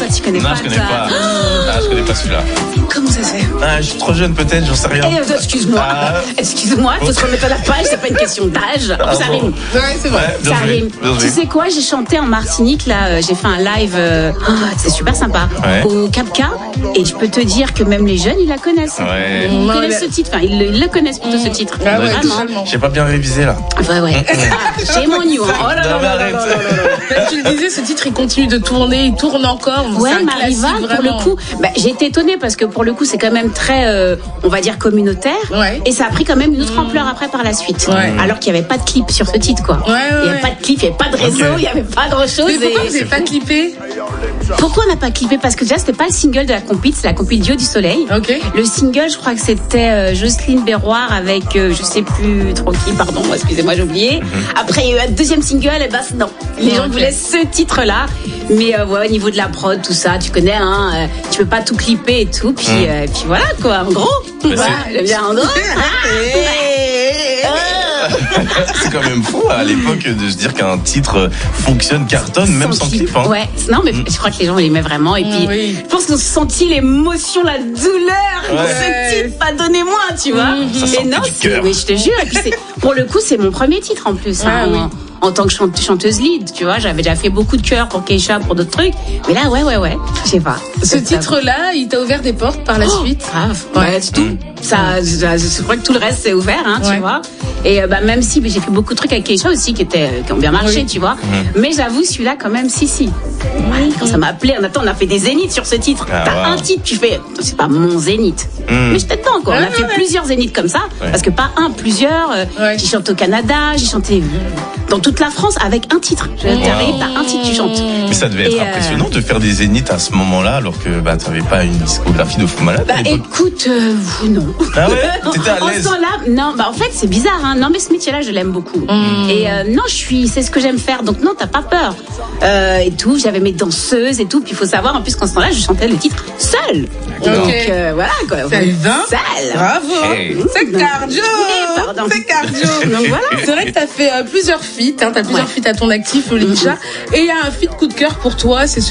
tu connais pas. Non, je connais pas. Ah, je connais pas celui-là. Comment ça se fait? Ah, je suis trop jeune peut-être, j'en sais rien. Excuse-moi. Excuse-moi, faut se remettre à la page, c'est pas une question d'âge. En plus, ça rime. Ouais, c'est vrai. Ouais, bien Ça joué, rime. bien joué. Tu sais quoi, j'ai chanté en Martinique, là, j'ai fait un live, c'est super sympa, Ouais. au Cap-K, et je peux te dire que même les jeunes, ils la connaissent. Ouais. Ils connaissent ce titre, enfin, ils le connaissent plutôt ce titre. Ah ouais, Vraiment. totalement. J'ai pas bien révisé là. Ouais. J'ai mon new, hein. Oh là là Non, mais là là arrête. là là là. Comme tu le disais, ce titre il continue de tourner, il tourne encore. Ouais, c'est un classique, Marival, pour vraiment. le coup, j'ai été étonnée parce que pour le coup, c'est quand même très, on va dire, communautaire. Ouais. Et ça a pris quand même une autre ampleur après par la suite. Ouais. Alors qu'il n'y avait pas de clip sur ce titre, quoi. Ouais, Il n'y avait pas de clip, il n'y avait pas de réseau, il n'y avait pas grand chose. Mais pourquoi vous n'avez pas clippé? Pourquoi on n'a pas clippé? Parce que déjà, c'était pas le single de la compil, c'est la compil Dio du Soleil. Ok. Le single, je crois que c'était Jocelyne Berroir avec, je sais plus trop qui, pardon, excusez-moi, j'ai oublié. Après, il y a eu un deuxième single, et ben non. Les gens Ok. voulaient ce titre-là. Mais ouais, au niveau de la prod, tout ça, tu connais, hein, tu peux pas tout clipper et tout. Puis voilà, quoi, en gros. Voilà, j'aime bien en gros. C'est quand même fou à l'époque de se dire qu'un titre fonctionne, cartonne, même sans clip. Hein. Ouais, non, mais je crois que les gens l'aimaient vraiment. Et puis, Oui. je pense qu'on sentit l'émotion, la douleur de Ouais. ce titre. Pas donnez-moi, tu vois. Ça Et sortait non, du cœur. mais je te jure. Et puis, pour le coup, c'est mon premier titre en plus. Hein, oui. en tant que chanteuse lead, tu vois. J'avais déjà fait beaucoup de chœurs pour Keisha, pour d'autres trucs. Mais là, ouais. Je sais pas. Ce titre-là, il t'a ouvert des portes par la suite. Grave. Ouais, c'est tout. Ça, je crois que tout le reste c'est ouvert, hein, Ouais. tu vois. Et même si j'ai fait beaucoup de trucs avec Keisha aussi qui ont bien marché, Oui. tu vois. Mais j'avoue, celui-là quand même, si. Ouais, quand ça m'a appelé, on a fait des zéniths sur ce titre. Ah, T'as wow. un titre, tu fais, c'est pas mon zénith. Mais j'étais dedans, quoi. On a fait plusieurs zéniths comme ça. Ouais. Parce que pas un, plusieurs. Ouais. J'ai chanté au Canada, j'ai chanté dans toute la France avec un titre. T'arrives, t'as un titre, tu chantes. Mais ça devait être Et, impressionnant de faire des zéniths à ce moment-là, alors que t'avais pas une discographie de fou malade à l'époque. Écoute, non. Ah ouais, t'étais à En l'aise. ce temps-là, non, en fait, c'est bizarre, hein. Non, mais ce métier-là, je l'aime beaucoup. Et non, c'est ce que j'aime faire. Donc non, t'as pas peur. Et tout, j'avais mes danseuses et tout. Puis il faut savoir, en plus, qu'en ce temps-là, je chantais le titre seule. Donc voilà, quoi. Seule. Seule. Bravo. Hey. C'est cardio. Pardon. C'est cardio. Donc voilà. C'est vrai que t'as fait plusieurs feats, hein, t'as plusieurs feats à ton actif, Olivia. Et il y a un feat coup de cœur pour toi, c'est